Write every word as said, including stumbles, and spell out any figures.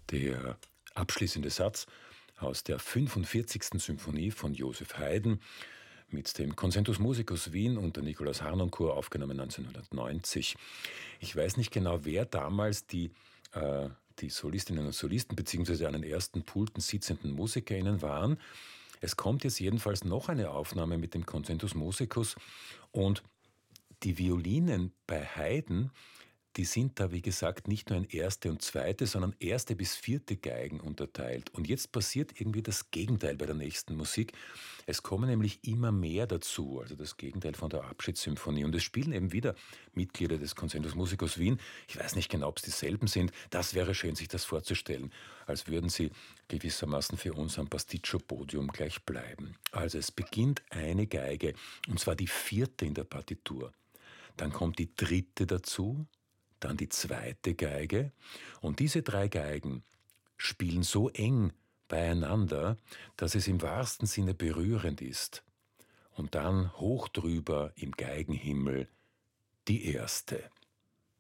Der abschließende Satz aus der fünfundvierzigsten Symphonie von Joseph Haydn mit dem Concentus Musicus Wien und der Nikolaus Harnoncourt, aufgenommen neunzehnhundertneunzig. Ich weiß nicht genau, wer damals die, äh, die Solistinnen und Solisten bzw. an den ersten Pulten sitzenden MusikerInnen waren. Es kommt jetzt jedenfalls noch eine Aufnahme mit dem Concentus Musicus, und die Violinen bei Haydn, die sind da, wie gesagt, nicht nur in erste und zweite, sondern erste bis vierte Geigen unterteilt. Und jetzt passiert irgendwie das Gegenteil bei der nächsten Musik. Es kommen nämlich immer mehr dazu, also das Gegenteil von der Abschiedssymphonie. Und es spielen eben wieder Mitglieder des Concentus Musicus Wien. Ich weiß nicht genau, ob es dieselben sind. Das wäre schön, sich das vorzustellen, als würden sie gewissermaßen für uns am Pasticcio-Podium gleich bleiben. Also es beginnt eine Geige, und zwar die vierte in der Partitur. Dann kommt die dritte dazu, dann die zweite Geige, und diese drei Geigen spielen so eng beieinander, dass es im wahrsten Sinne berührend ist. Und dann hoch drüber im Geigenhimmel die erste.